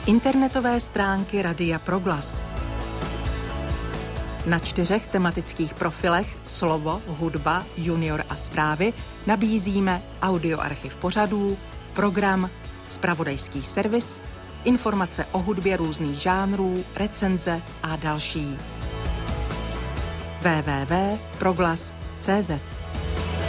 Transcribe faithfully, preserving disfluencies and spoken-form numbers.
Internetové stránky Radia Proglas. Na čtyřech tematických profilech Slovo, hudba, junior a zprávy nabízíme audioarchiv pořadů, program, zpravodajský servis, informace o hudbě různých žánrů, recenze a další. w w w tečka proglas tečka c z